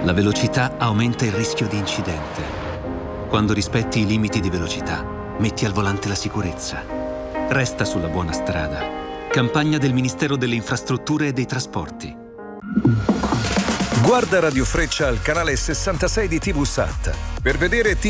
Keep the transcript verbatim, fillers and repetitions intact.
La velocità aumenta il rischio di incidente. Quando rispetti i limiti di velocità, metti al volante la sicurezza. Resta sulla buona strada. Campagna del Ministero delle Infrastrutture e dei Trasporti. Guarda Radio Freccia al canale sessantasei di tivù Sat per vedere